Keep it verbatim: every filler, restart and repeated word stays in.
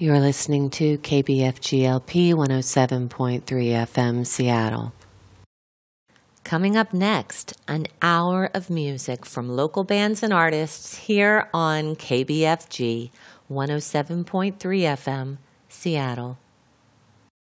You're listening to K B F G L P one oh seven point three F M Seattle. Coming up next, an hour of music from local bands and artists here on K B F G one oh seven point three F M Seattle.